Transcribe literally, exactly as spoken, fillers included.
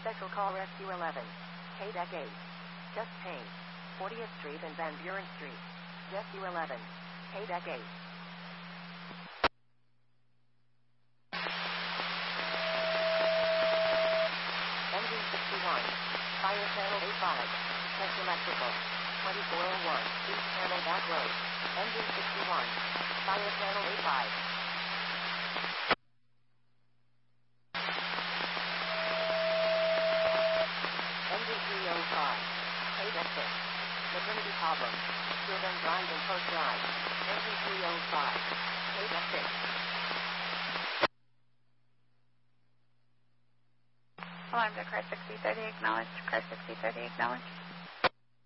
Special call Rescue eleven. K-Deck eight. Just paid. fortieth Street and Van Buren Street. Rescue eleven. K-Deck eight. Engine sixty-one. Fire channel A five. Test electrical. twenty-four oh one. East Channel Back Road. Engine sixty-one. Fire channel A five. Engine three oh five. K-Deck six. Maternity problem. Children drive and post drive. Engine three oh five. K-Deck six. Alarm to car sixty thirty, acknowledged. Car sixty thirty, acknowledged.